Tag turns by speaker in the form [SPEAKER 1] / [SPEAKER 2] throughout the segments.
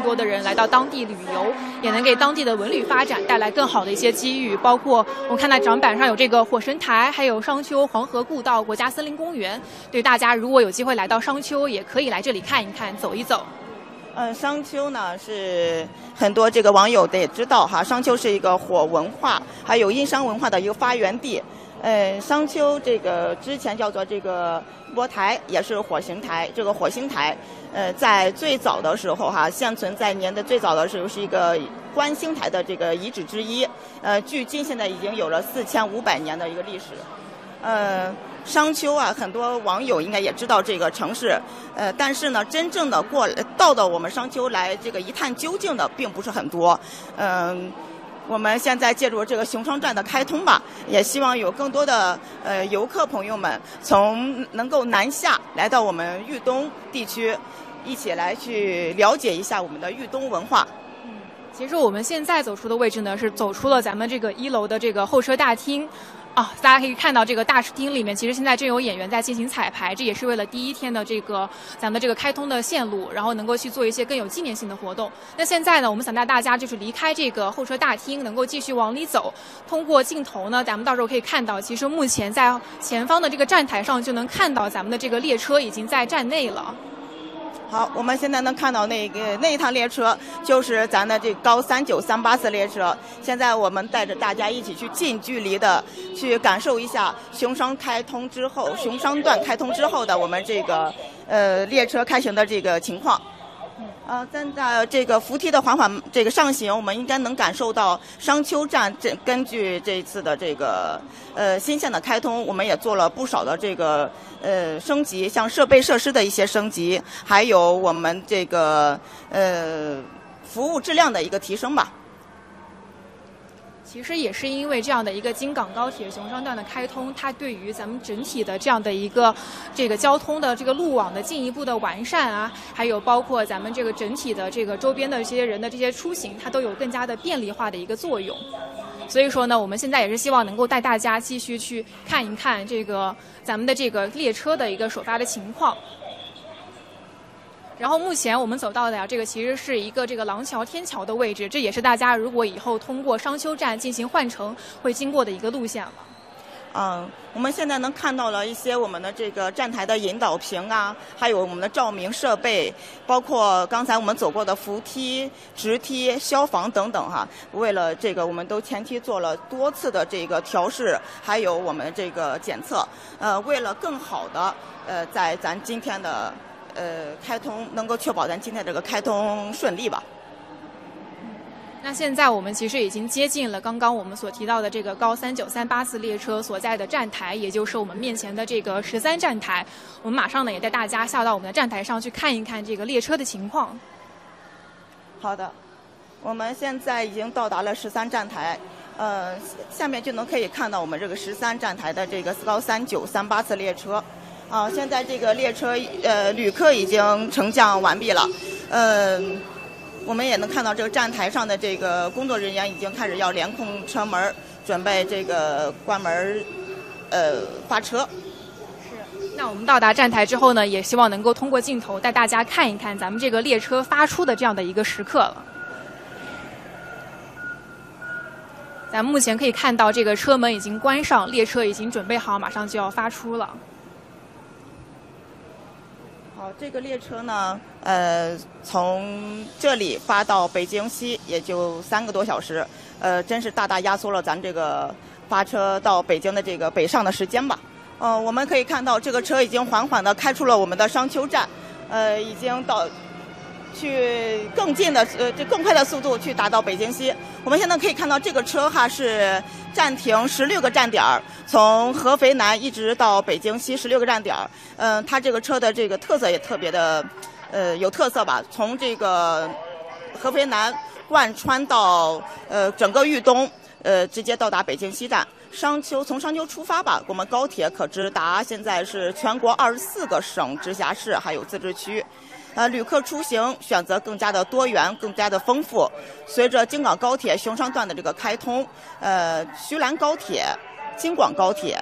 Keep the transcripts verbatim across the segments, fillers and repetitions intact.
[SPEAKER 1] 多的人来到当地旅游，也能给当地的文旅发展带来更好的一些机遇。包括我们看到展板上有这个火神台，还有商丘黄河故道国家森林公园，对大家如果有机会来到商丘，也可以来这里看一看，走一走。
[SPEAKER 2] 嗯，商丘呢是很多这个网友的也知道哈，商丘是一个火文化还有殷商文化的一个发源地。呃，商丘这个之前叫做这个波台，也是火星台。这个火星台，呃，在最早的时候哈，现存在年的最早的时候是一个观星台的这个遗址之一。呃，距今现在已经有了四千五百年的一个历史。呃。商丘啊，很多网友应该也知道这个城市，呃，但是呢，真正的过到到我们商丘来这个一探究竟的并不是很多。嗯、呃，我们现在借助这个熊商站的开通吧，也希望有更多的呃游客朋友们从能够南下来到我们豫东地区，一起来去了解一下我们的豫东文化。
[SPEAKER 1] 其实我们现在走出的位置呢，是走出了咱们这个一楼的这个候车大厅。啊，大家可以看到这个大厅里面，其实现在正有演员在进行彩排，这也是为了第一天的这个咱们的这个开通的线路，然后能够去做一些更有纪念性的活动。那现在呢，我们想带大家就是离开这个候车大厅，能够继续往里走。通过镜头呢，咱们到时候可以看到，其实目前在前方的这个站台上就能看到咱们的这个列车已经在站内了。
[SPEAKER 2] 好，我们现在能看到那个那一趟列车，就是咱的这高三九三八次列车。现在我们带着大家一起去近距离的去感受一下熊商开通之后，熊商段开通之后的我们这个呃列车开行的这个情况。呃，站在这个扶梯的缓缓这个上行，我们应该能感受到商丘站这根据这次的这个呃新线的开通，我们也做了不少的这个呃升级，像设备设施的一些升级，还有我们这个呃服务质量的一个提升吧。
[SPEAKER 1] 其实也是因为这样的一个京港高铁熊商段的开通，它对于咱们整体的这样的一个这个交通的这个路网的进一步的完善啊，还有包括咱们这个整体的这个周边的这些人的这些出行，它都有更加的便利化的一个作用。所以说呢，我们现在也是希望能够带大家继续去看一看这个咱们的这个列车的一个首发的情况。然后目前我们走到的呀，这个其实是一个这个廊桥天桥的位置，这也是大家如果以后通过商丘站进行换乘会经过的一个路线了。
[SPEAKER 2] 嗯，我们现在能看到了一些我们的这个站台的引导屏啊，还有我们的照明设备，包括刚才我们走过的扶梯、直梯、消防等等哈。为了这个，我们都前期做了多次的这个调试，还有我们这个检测。呃，为了更好的呃，在咱今天的呃开通，能够确保咱今天这个开通顺利吧。
[SPEAKER 1] 那现在我们其实已经接近了刚刚我们所提到的这个高三九三八次列车所在的站台，也就是我们面前的这个十三站台。我们马上呢也带大家下到我们的站台上去看一看这个列车的情况。
[SPEAKER 2] 好的，我们现在已经到达了十三站台，呃，下面就能可以看到我们这个十三站台的这个高三九三八次列车。啊，现在这个列车呃旅客已经乘降完毕了，呃。我们也能看到这个站台上的这个工作人员已经开始要联控车门，准备这个关门，呃，发车。
[SPEAKER 1] 是。那我们到达站台之后呢，也希望能够通过镜头带大家看一看咱们这个列车发出的这样的一个时刻了。咱们目前可以看到这个车门已经关上，列车已经准备好，马上就要发出了。
[SPEAKER 2] 好，这个列车呢，呃，从这里发到北京西也就三个多小时，呃，真是大大压缩了咱这个发车到北京的这个北上的时间吧。呃，我们可以看到这个车已经缓缓地开出了我们的商丘站，呃，已经到去更近的呃，这更快的速度去达到北京西。我们现在可以看到这个车哈是暂停十六个站点，从合肥南一直到北京西十六个站点。嗯、呃，它这个车的这个特色也特别的，呃，有特色吧。从这个合肥南贯穿到呃整个豫东，呃，直接到达北京西站。商丘从商丘出发吧，我们高铁可直达现在是全国二十四个省、直辖市还有自治区。呃，旅客出行选择更加的多元，更加的丰富。随着京港高铁熊商段的这个开通，呃，徐兰高铁、京广高铁、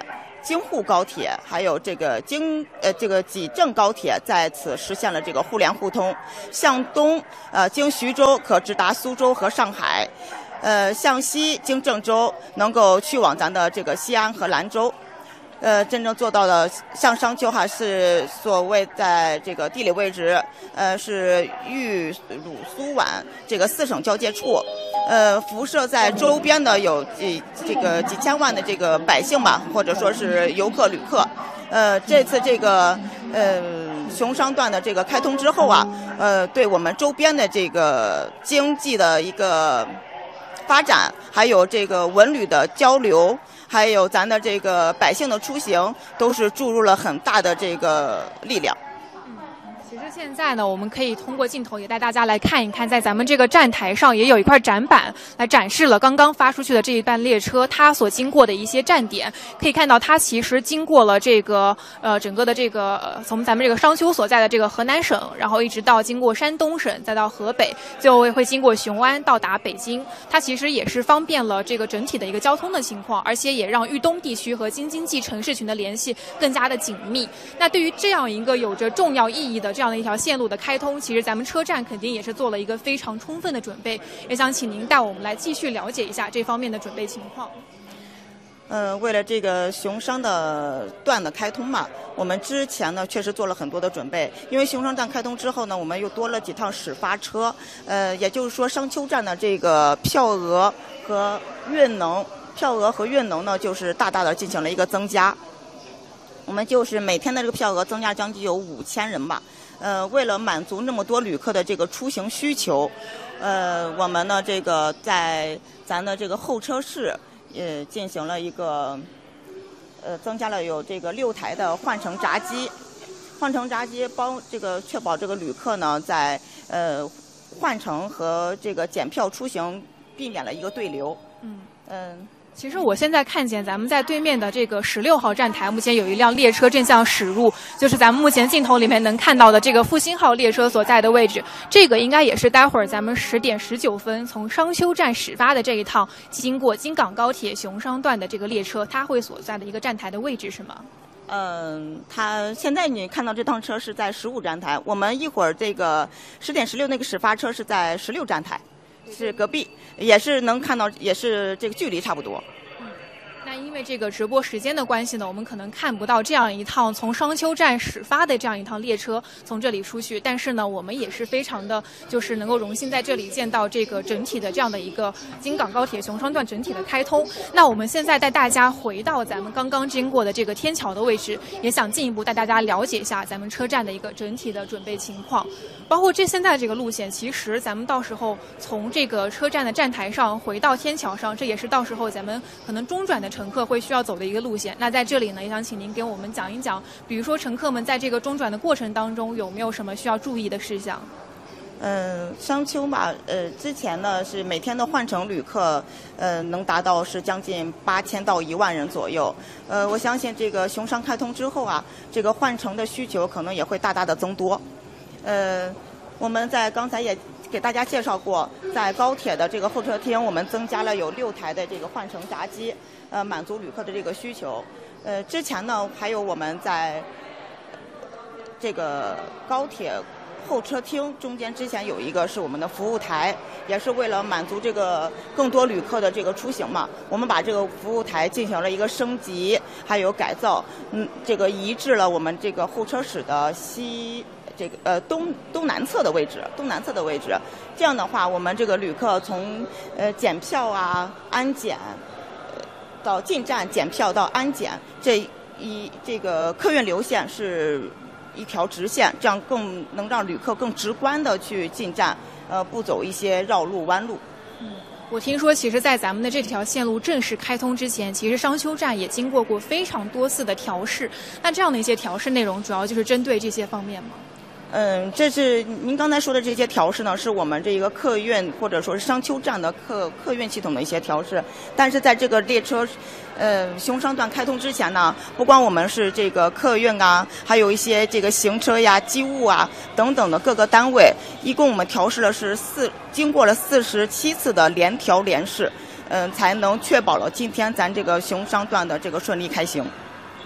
[SPEAKER 2] 京沪高铁还有这个京呃这个济郑高铁在此实现了这个互联互通。向东，呃，经徐州可直达苏州和上海，呃，向西经郑州能够去往咱的这个西安和兰州。呃，真正做到了像商丘哈是所谓在这个地理位置，呃，是豫鲁苏皖这个四省交界处，呃，辐射在周边的有几这个几千万的这个百姓吧，或者说是游客旅客。呃，这次这个呃熊商段的这个开通之后啊，呃，对我们周边的这个经济的一个发展，还有这个文旅的交流，还有咱的这个百姓的出行，都是注入了很大的这个力量。
[SPEAKER 1] 其实现在呢，我们可以通过镜头也带大家来看一看，在咱们这个站台上也有一块展板来展示了刚刚发出去的这一班列车它所经过的一些站点。可以看到，它其实经过了这个呃整个的这个、呃、从咱们这个商丘所在的这个河南省，然后一直到经过山东省，再到河北，最后会经过雄安到达北京。它其实也是方便了这个整体的一个交通的情况，而且也让豫东地区和京津冀城市群的联系更加的紧密。那对于这样一个有着重要意义的这样的一条线路的开通，其实咱们车站肯定也是做了一个非常充分的准备，也想请您带我们来继续了解一下这方面的准备情况。
[SPEAKER 2] 呃，为了这个熊商的段的开通嘛，我们之前呢确实做了很多的准备。因为熊商段开通之后呢，我们又多了几趟始发车，呃，也就是说商丘站的这个票额和运能，票额和运能呢，就是大大的进行了一个增加。我们就是每天的这个票额增加将近有五千人吧。呃，为了满足那么多旅客的这个出行需求，呃，我们呢这个在咱的这个候车室，呃，进行了一个，呃，增加了有这个六台的换乘闸机，换乘闸机包这个确保这个旅客呢在呃换乘和这个检票出行避免了一个对流。嗯嗯。呃
[SPEAKER 1] 其实我现在看见咱们在对面的这个十六号站台，目前有一辆列车正向驶入，就是咱们目前镜头里面能看到的这个复兴号列车所在的位置。这个应该也是待会儿咱们十点十九分从商丘站始发的这一趟经过京港高铁熊商段的这个列车，它会所在的一个站台的位置，是吗？
[SPEAKER 2] 嗯，它现在你看到这趟车是在十五站台，我们一会儿这个十点十六那个始发车是在十六站台。是隔壁，也是能看到，也是这个距离差不多。
[SPEAKER 1] 那因为这个直播时间的关系呢，我们可能看不到这样一趟从商丘站始发的这样一趟列车从这里出去，但是呢，我们也是非常的，就是能够荣幸在这里见到这个整体的这样的一个京港高铁熊商段整体的开通。那我们现在带大家回到咱们刚刚经过的这个天桥的位置，也想进一步带大家了解一下咱们车站的一个整体的准备情况，包括这现在这个路线，其实咱们到时候从这个车站的站台上回到天桥上，这也是到时候咱们可能中转的乘客会需要走的一个路线。那在这里呢，也想请您给我们讲一讲，比如说乘客们在这个中转的过程当中有没有什么需要注意的事项？
[SPEAKER 2] 嗯，商丘吧，呃，之前呢是每天的换乘旅客，呃，能达到是将近八千到一万人左右。呃，我相信这个熊商开通之后啊，这个换乘的需求可能也会大大的增多。呃，我们在刚才也给大家介绍过，在高铁的这个候车厅，我们增加了有六台的这个换乘闸机，呃，满足旅客的这个需求。呃，之前呢，还有我们在这个高铁候车厅中间之前有一个是我们的服务台，也是为了满足这个更多旅客的这个出行嘛，我们把这个服务台进行了一个升级，还有改造，嗯，这个移至了我们这个候车室的西。这个呃东东南侧的位置，东南侧的位置，这样的话，我们这个旅客从呃检票啊、安检，呃到进站检票到安检，这一这个客运流线是一条直线，这样更能让旅客更直观的去进站，呃，不走一些绕路弯路。
[SPEAKER 1] 嗯。我听说，其实，在咱们的这条线路正式开通之前，其实商丘站也经过过非常多次的调试。那这样的一些调试内容，主要就是针对这些方面吗？
[SPEAKER 2] 嗯，这是您刚才说的这些调试呢，是我们这个客运或者说是商丘站的客客运系统的一些调试。但是在这个列车，呃，熊商段开通之前呢，不光我们是这个客运啊，还有一些这个行车呀、机务啊等等的各个单位，一共我们调试了是四，经过了四十七次的联调联试，嗯、呃，才能确保了今天咱这个熊商段的这个顺利开行。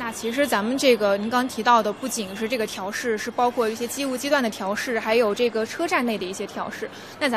[SPEAKER 1] 那其实咱们这个您刚提到的，不仅是这个调试，是包括一些机务机段的调试，还有这个车站内的一些调试。那咱